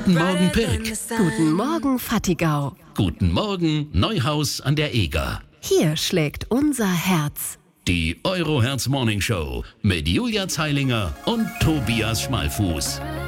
Guten Morgen, Pirk. Guten Morgen, Fattigau. Guten Morgen, Neuhaus an der Eger. Hier schlägt unser Herz. Die Euro Herz Morning Show mit Julia Zeilinger und Tobias Schmalfuß.